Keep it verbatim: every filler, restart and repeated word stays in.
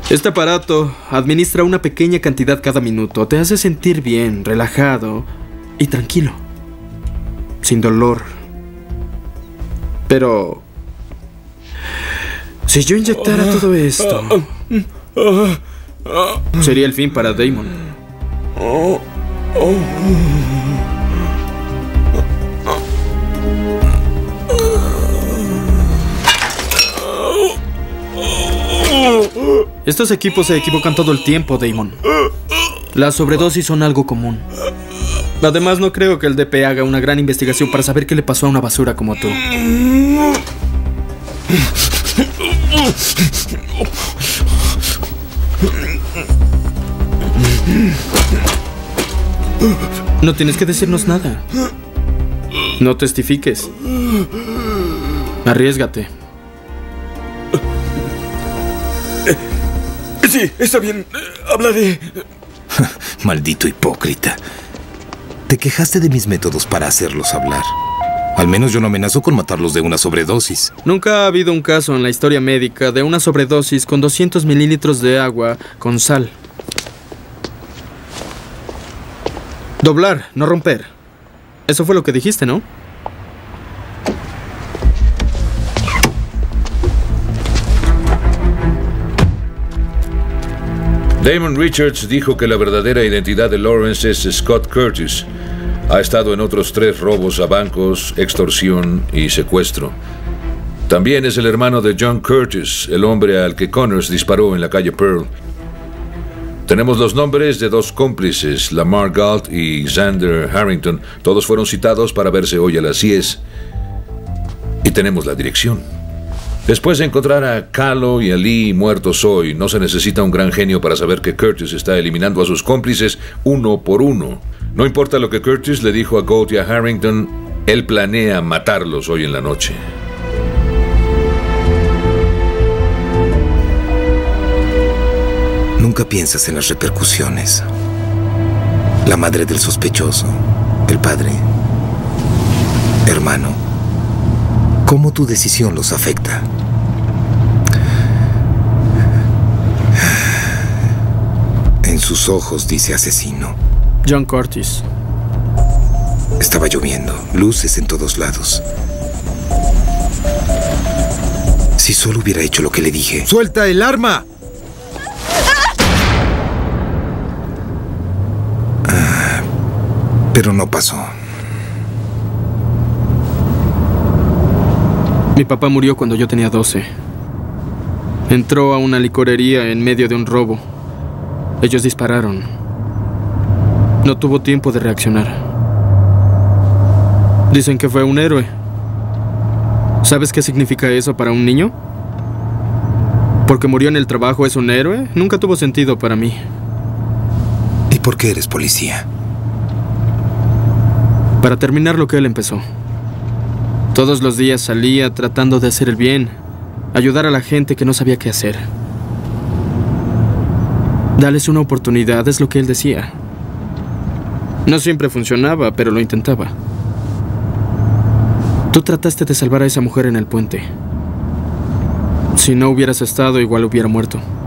Este aparato administra una pequeña cantidad cada minuto. Te hace sentir bien, relajado y tranquilo. Sin dolor. Pero... si yo inyectara todo esto, sería el fin para Damon. Estos equipos se equivocan todo el tiempo, Damon. Las sobredosis son algo común. Además, no creo que el D P haga una gran investigación para saber qué le pasó a una basura como tú. No tienes que decirnos nada. No testifiques. Arriésgate. Sí, está bien. Hablaré. Maldito hipócrita. Te quejaste de mis métodos para hacerlos hablar. Al menos yo no amenazo con matarlos de una sobredosis. Nunca ha habido un caso en la historia médica de una sobredosis con doscientos mililitros de agua con sal. Doblar, no romper. Eso fue lo que dijiste, ¿no? Damon Richards dijo que la verdadera identidad de Lawrence es Scott Curtis. Ha estado en otros tres robos a bancos, extorsión y secuestro. También es el hermano de John Curtis, el hombre al que Connors disparó en la calle Pearl. Tenemos los nombres de dos cómplices, Lamar Galt y Xander Harrington. Todos fueron citados para verse hoy a las diez. Y tenemos la dirección. Después de encontrar a Kahlo y a Lee muertos hoy, no se necesita un gran genio para saber que Curtis está eliminando a sus cómplices uno por uno. No importa lo que Curtis le dijo a Galt y a Harrington, él planea matarlos hoy en la noche. Nunca piensas en las repercusiones. La madre del sospechoso, el padre, hermano. ¿Cómo tu decisión los afecta? En sus ojos dice asesino. John Curtis. Estaba lloviendo, luces en todos lados. Si solo hubiera hecho lo que le dije. ¡Suelta el arma! Ah, pero no pasó. Mi papá murió cuando yo tenía doce. Entró a una licorería en medio de un robo. Ellos dispararon. No tuvo tiempo de reaccionar. Dicen que fue un héroe. ¿Sabes qué significa eso para un niño? ¿Porque murió en el trabajo es un héroe? Nunca tuvo sentido para mí. ¿Y por qué eres policía? Para terminar lo que él empezó. Todos los días salía tratando de hacer el bien, ayudar a la gente que no sabía qué hacer. Dales una oportunidad, es lo que él decía. No siempre funcionaba, pero lo intentaba. Tú trataste de salvar a esa mujer en el puente. Si no hubieras estado, igual hubiera muerto.